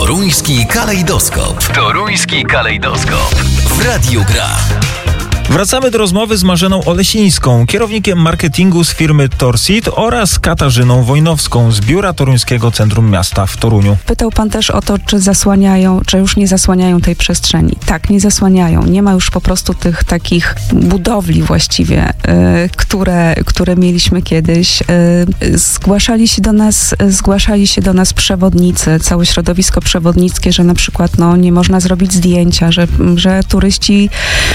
Toruński kalejdoskop. Toruński kalejdoskop. W Radiu Gra. Wracamy do rozmowy z Marzeną Olesińską, kierownikiem marketingu z firmy Torsit, oraz Katarzyną Wojnowską z Biura Toruńskiego Centrum Miasta w Toruniu. Pytał pan też o to, czy zasłaniają, czy już nie zasłaniają tej przestrzeni. Tak, nie zasłaniają. Nie ma już po prostu tych takich budowli właściwie, które mieliśmy kiedyś. Zgłaszali się do nas przewodnicy, całe środowisko przewodnickie, że na przykład nie można zrobić zdjęcia, że turyści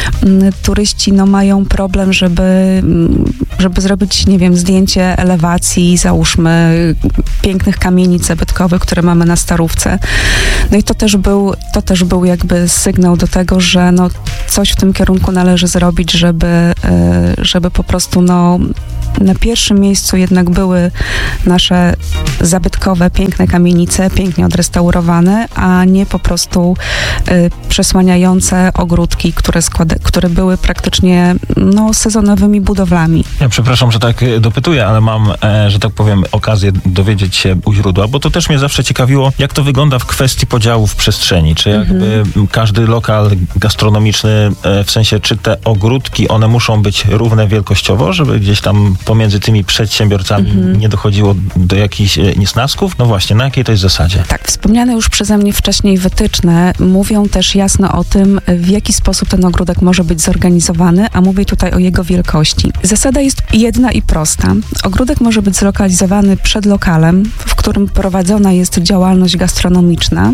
mają problem, żeby zrobić, zdjęcie elewacji, załóżmy, pięknych kamienic zabytkowych, które mamy na Starówce. No i to też był jakby sygnał do tego, że coś w tym kierunku należy zrobić, żeby po prostu na pierwszym miejscu jednak były nasze zabytkowe, piękne kamienice, pięknie odrestaurowane, a nie po prostu przesłaniające ogródki, które były praktycznie sezonowymi budowlami. Ja przepraszam, że tak dopytuję, ale mam, że tak powiem, okazję dowiedzieć się u źródła, bo to też mnie zawsze ciekawiło, jak to wygląda w kwestii podziałów przestrzeni. Czy jakby każdy lokal gastronomiczny, w sensie, czy te ogródki, one muszą być równe wielkościowo, żeby gdzieś tam pomiędzy tymi przedsiębiorcami nie dochodziło do jakichś niesnasków? No właśnie, na jakiej to jest zasadzie? Tak, wspomniane już przeze mnie wcześniej wytyczne mówią też jasno o tym, w jaki sposób ten ogródek może być zorganizowany, a mówię tutaj o jego wielkości. Zasada jest jedna i prosta. Ogródek może być zlokalizowany przed lokalem, w którym prowadzona jest działalność gastronomiczna.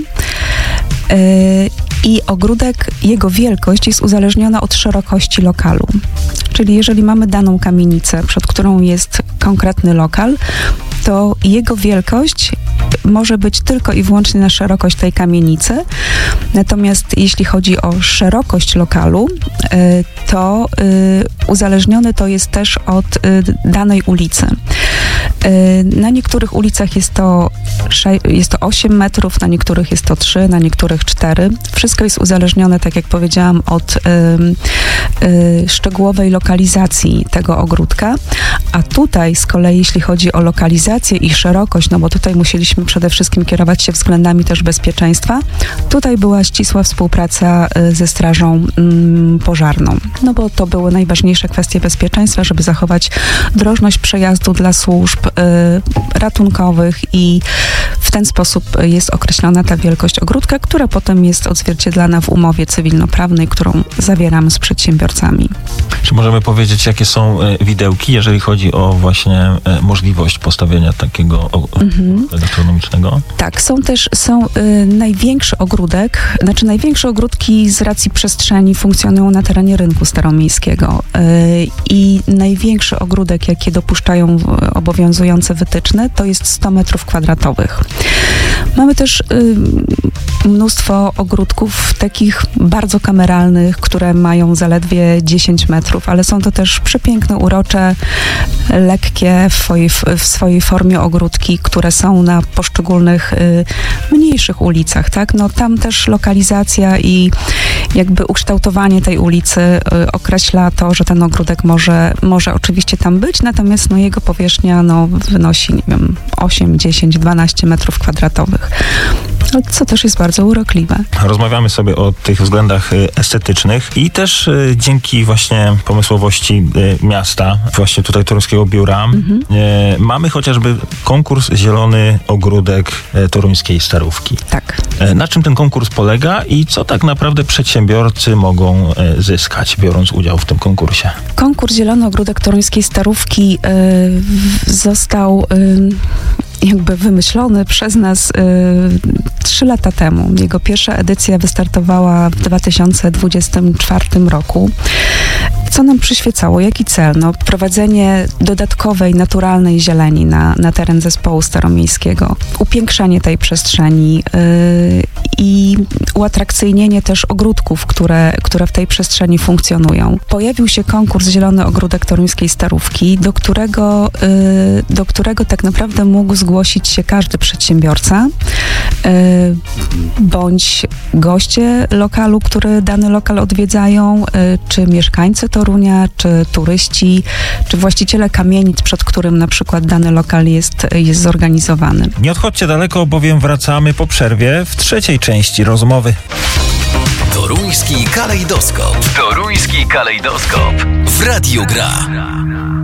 I ogródek, jego wielkość jest uzależniona od szerokości lokalu. Czyli jeżeli mamy daną kamienicę, przed którą jest konkretny lokal, to jego wielkość może być tylko i wyłącznie na szerokość tej kamienicy. Natomiast jeśli chodzi o szerokość lokalu, to uzależnione to jest też od danej ulicy. Na niektórych ulicach jest to 8 metrów, na niektórych jest to 3, na niektórych 4. Wszystko jest uzależnione, tak jak powiedziałam, od szczegółowej lokalizacji tego ogródka. A tutaj z kolei, jeśli chodzi o lokalizację i szerokość, bo tutaj musieliśmy przede wszystkim kierować się względami też bezpieczeństwa, tutaj była ścisła współpraca ze Strażą Pożarną. Bo to były najważniejsze kwestie bezpieczeństwa, żeby zachować drożność przejazdu dla służb ratunkowych i w ten sposób jest określona ta wielkość ogródka, która potem jest odzwierciedlana w umowie cywilnoprawnej, którą zawieramy z przedsiębiorcami. Czy możemy powiedzieć, jakie są widełki, jeżeli chodzi o właśnie możliwość postawienia takiego gastronomicznego? Tak, są największy ogródek, największe ogródki z racji przestrzeni funkcjonują na terenie rynku staromiejskiego i największy ogródek, jakie dopuszczają obowiązujące wytyczne, to jest 100 metrów kwadratowych. Mamy też mnóstwo ogródków takich bardzo kameralnych, które mają zaledwie 10 metrów, ale są to też przepiękne, urocze, lekkie w swojej formie ogródki, które są na poszczególnych mniejszych ulicach, tak? Tam też lokalizacja i jakby ukształtowanie tej ulicy określa to, że ten ogródek może oczywiście tam być, natomiast jego powierzchnia wynosi, 8, 10, 12 metrów kwadratowych. Co też jest bardzo urokliwe. Rozmawiamy sobie o tych względach estetycznych i też dzięki właśnie pomysłowości miasta, właśnie tutaj Toruńskiego Biura, mamy chociażby konkurs Zielony Ogródek Toruńskiej Starówki. Tak. Na czym ten konkurs polega i co tak naprawdę przedsiębiorcy mogą zyskać, biorąc udział w tym konkursie? Konkurs Zielony Ogródek Toruńskiej Starówki został jakby wymyślony przez nas 3 lata temu. Jego pierwsza edycja wystartowała w 2024 roku. Co nam przyświecało? Jaki cel? Prowadzenie dodatkowej, naturalnej zieleni na teren zespołu staromiejskiego. Upiększanie tej przestrzeni i uatrakcyjnienie też ogródków, które w tej przestrzeni funkcjonują. Pojawił się konkurs Zielony Ogródek Toruńskiej Starówki, do którego tak naprawdę mógł zgłosić się każdy przedsiębiorca bądź goście lokalu, który dany lokal odwiedzają, czy mieszkańcy Torunia, czy turyści, czy właściciele kamienic, przed którym na przykład dany lokal jest zorganizowany. Nie odchodźcie daleko, bowiem wracamy po przerwie w trzeciej części rozmowy. Toruński kalejdoskop. Toruński kalejdoskop. W Radiu Gra.